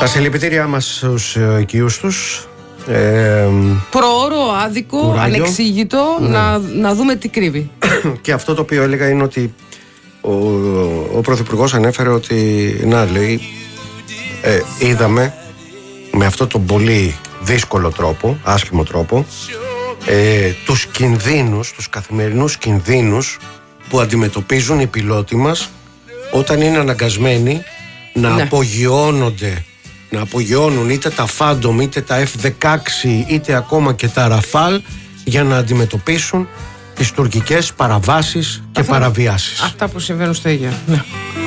Τα συλληπιτήριά μας στους οικείους τους. Προώρο, άδικο, κουράγιο, ανεξήγητο, να δούμε τι κρύβει. Και αυτό το οποίο έλεγα είναι ότι ο Πρωθυπουργός ανέφερε ότι λέει, είδαμε με αυτό τον πολύ δύσκολο τρόπο, άσχημο τρόπο, τους κινδύνους, τους καθημερινούς κινδύνους που αντιμετωπίζουν οι πιλότοι μας όταν είναι αναγκασμένοι να απογειώνουν είτε τα Phantom είτε τα F-16 είτε ακόμα και τα Rafale για να αντιμετωπίσουν τις τουρκικές παραβάσεις και παραβιάσεις. Αυτά που συμβαίνουν στο Αιγαίο. Ναι.